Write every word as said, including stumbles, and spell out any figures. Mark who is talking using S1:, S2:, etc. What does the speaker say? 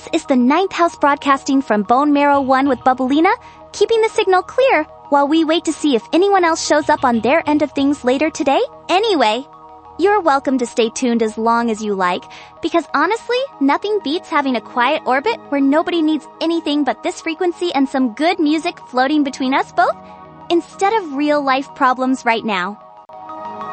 S1: This is the ninth house broadcasting from Bone Marrow one with Bubblina, keeping the signal clear while we wait to see if anyone else shows up on their end of things later today. Anyway, you're welcome to stay tuned as long as you like, because honestly, nothing beats having a quiet orbit where nobody needs anything but this frequency and some good music floating between us both, instead of real life problems right now.